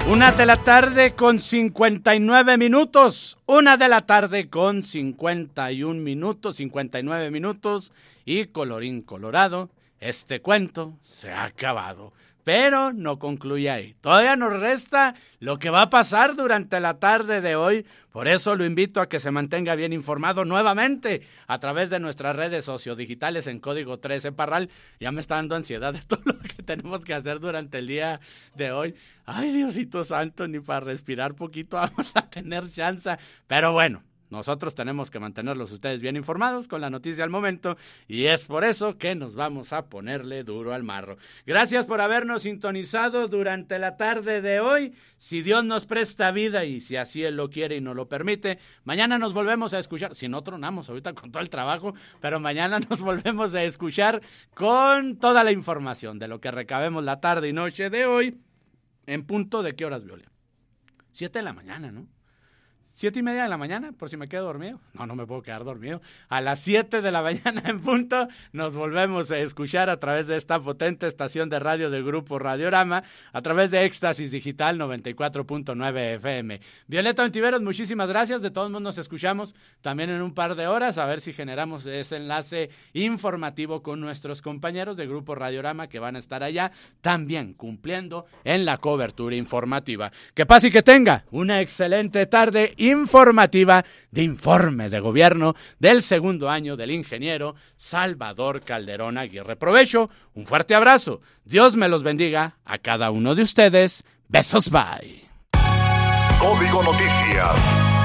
Una de la tarde con 59 minutos. 1 de la tarde con 51 minutos, 59 minutos. Y colorín colorado, este cuento se ha acabado. Pero no concluye ahí. Todavía nos resta lo que va a pasar durante la tarde de hoy. Por eso lo invito a que se mantenga bien informado nuevamente a través de nuestras redes sociodigitales en Código 13 Parral. Ya me está dando ansiedad de todo lo que tenemos que hacer durante el día de hoy. Ay, Diosito Santo, ni para respirar poquito vamos a tener chance. Pero bueno. Nosotros tenemos que mantenerlos ustedes bien informados con la noticia al momento y es por eso que nos vamos a ponerle duro al marro. Gracias por habernos sintonizado durante la tarde de hoy. Si Dios nos presta vida y si así Él lo quiere y nos lo permite, mañana nos volvemos a escuchar. Si no tronamos ahorita con todo el trabajo, pero mañana nos volvemos a escuchar con toda la información de lo que recabemos la tarde y noche de hoy. ¿En punto de qué horas, Viola? 7 de la mañana, ¿no? 7:30 de la mañana, por si me quedo dormido. No me puedo quedar dormido. A las 7 de la mañana en punto nos volvemos a escuchar a través de esta potente estación de radio del Grupo Radiorama, a través de Éxtasis Digital 94.9 FM. Violeta Ontiveros, muchísimas gracias. De todos modos nos escuchamos también en un par de horas, a ver si generamos ese enlace informativo con nuestros compañeros del Grupo Radiorama que van a estar allá también cumpliendo en la cobertura informativa. Que pase y que tenga una excelente tarde informativa de Informe de Gobierno del segundo año del ingeniero Salvador Calderón Aguirre. Provecho, un fuerte abrazo. Dios me los bendiga a cada uno de ustedes. Besos, bye. Código Noticias.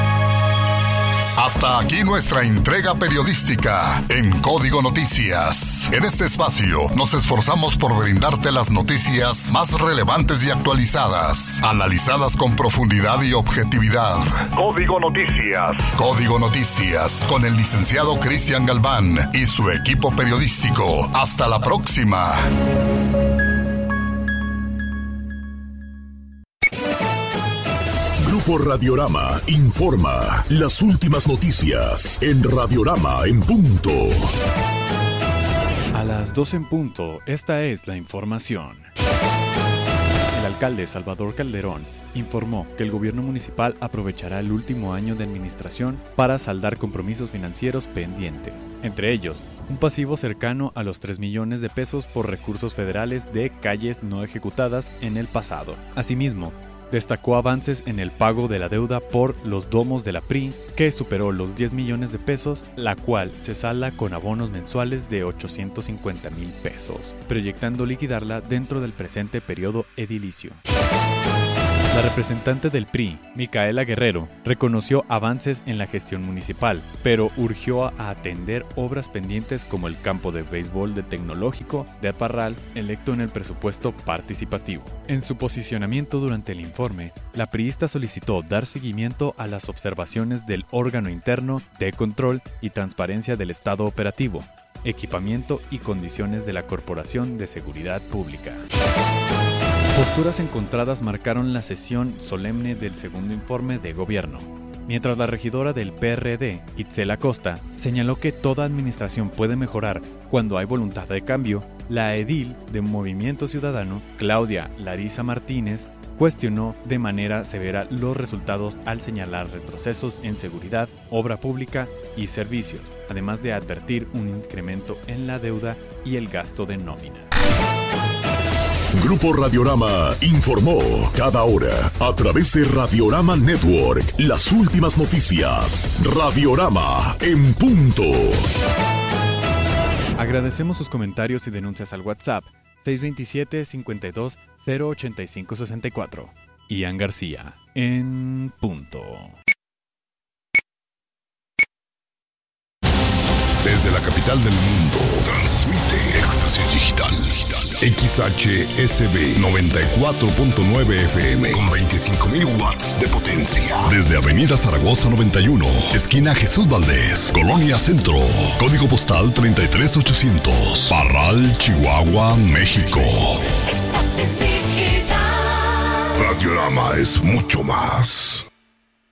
Hasta aquí nuestra entrega periodística en Código Noticias. En este espacio nos esforzamos por brindarte las noticias más relevantes y actualizadas, analizadas con profundidad y objetividad. Código Noticias. Código Noticias con el licenciado Cristian Galván y su equipo periodístico. Hasta la próxima. Grupo Radiorama informa las últimas noticias en Radiorama en punto. A las 12 en punto, esta es la información. El alcalde Salvador Calderón informó que el gobierno municipal aprovechará el último año de administración para saldar compromisos financieros pendientes, entre ellos un pasivo cercano a los 3 millones de pesos por recursos federales de calles no ejecutadas en el pasado. Asimismo, destacó avances en el pago de la deuda por los domos de la PRI, que superó los 10 millones de pesos, la cual se salda con abonos mensuales de 850,000 pesos, proyectando liquidarla dentro del presente periodo edilicio. La representante del PRI, Micaela Guerrero, reconoció avances en la gestión municipal, pero urgió a atender obras pendientes como el campo de béisbol de Tecnológico de Parral, electo en el presupuesto participativo. En su posicionamiento durante el informe, la priista solicitó dar seguimiento a las observaciones del órgano interno de control y transparencia del Estado operativo, equipamiento y condiciones de la Corporación de Seguridad Pública. Posturas encontradas marcaron la sesión solemne del segundo informe de gobierno. Mientras la regidora del PRD, Itzel Acosta, señaló que toda administración puede mejorar cuando hay voluntad de cambio, la edil de Movimiento Ciudadano, Claudia Larisa Martínez, cuestionó de manera severa los resultados al señalar retrocesos en seguridad, obra pública y servicios, además de advertir un incremento en la deuda y el gasto de nómina. Grupo Radiorama informó cada hora a través de Radiorama Network las últimas noticias. Radiorama en punto. Agradecemos sus comentarios y denuncias al WhatsApp 627-52-085-64. Ian García en punto. Desde la capital del mundo, transmite Éxtasis Digital. XHSB 94.9 FM con 25,000 watts de potencia. Desde Avenida Zaragoza 91, esquina Jesús Valdés, Colonia Centro. Código postal 33800. Parral, Chihuahua, México. Éxtasis Digital. Radiorama es mucho más.